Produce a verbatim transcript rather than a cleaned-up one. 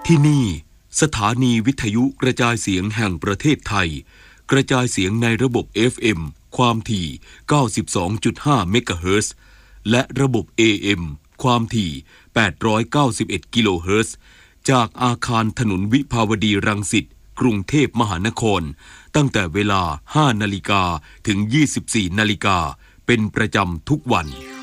ที่นี่สถานีวิทยุกระจายเสียงแห่งประเทศไทยกระจายเสียงในระบบ เอฟ เอ็ม ความถี่ เก้าสิบสองจุดห้า เมกะเฮิรตซ์และระบบ เอ เอ็ม ความถี่ แปดร้อยเก้าสิบเอ็ด กิโลเฮิรตซ์จากอาคารถนนวิภาวดีรังสิตกรุงเทพมหานครตั้งแต่เวลา ห้านาฬิกาถึง ยี่สิบสี่นาฬิกาเป็นประจำทุกวัน